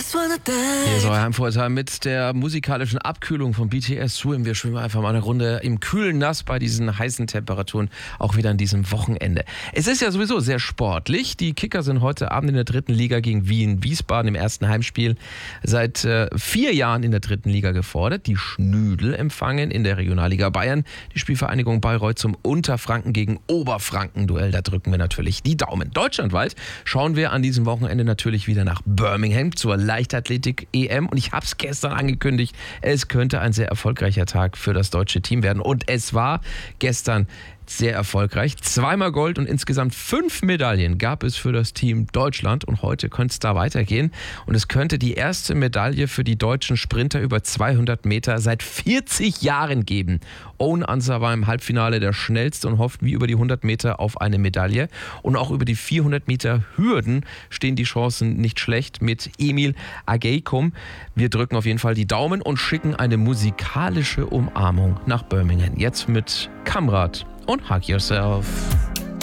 Hier ist euer Heimvorteil mit der musikalischen Abkühlung von BTS Swim. Wir schwimmen einfach mal eine Runde im kühlen Nass bei diesen heißen Temperaturen, auch wieder an diesem Wochenende. Es ist ja sowieso sehr sportlich. Die Kicker sind heute Abend in der 3. Liga gegen Wien-Wiesbaden im ersten Heimspiel. Seit 4 Jahren in der 3. Liga gefordert. Die Schnüdel empfangen in der Regionalliga Bayern die Spielvereinigung Bayreuth zum Unterfranken gegen Oberfranken-Duell. Da drücken wir natürlich die Daumen. Deutschlandweit schauen wir an diesem Wochenende natürlich wieder nach Birmingham zur Leichtathletik-EM. Und ich habe es gestern angekündigt, es könnte ein sehr erfolgreicher Tag für das deutsche Team werden. Und es war gestern sehr erfolgreich. 2-mal Gold und insgesamt 5 Medaillen gab es für das Team Deutschland. Und heute könnte es da weitergehen. Und es könnte die erste Medaille für die deutschen Sprinter über 200 Meter seit 40 Jahren geben. Owen Ansah war im Halbfinale der schnellste und hofft wie über die 100 Meter auf eine Medaille. Und auch über die 400 Meter Hürden stehen die Chancen nicht schlecht mit Emil Ageikum. Wir drücken auf jeden Fall die Daumen und schicken eine musikalische Umarmung nach Birmingham. Jetzt mit Kamrat und Hug Yourself.